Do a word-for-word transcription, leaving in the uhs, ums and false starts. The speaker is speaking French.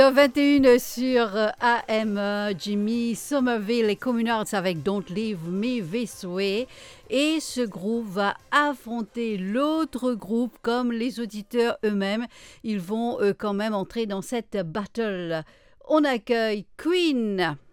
vingt et une sur A M, Jimmy Somerville et Communards avec Don't Leave Me This Way. Et ce groupe va affronter l'autre groupe comme les auditeurs eux-mêmes. Ils vont euh, quand même entrer dans cette battle. On accueille Queen.